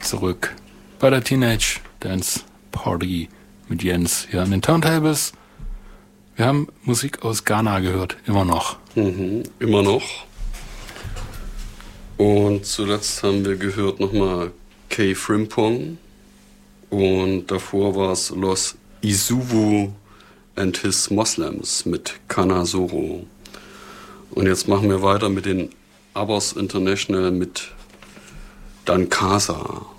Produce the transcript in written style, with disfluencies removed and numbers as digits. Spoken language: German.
zurück bei der Teenage Dance Party mit Jens hier an den Turntables. Wir haben Musik aus Ghana gehört, immer noch. Immer noch. Und zuletzt haben wir gehört nochmal K. Frimpong. Und davor war es Los Isuvu and His Moslems mit Kana Soro. Und jetzt machen wir weiter mit den Abbas International mit Dankasa.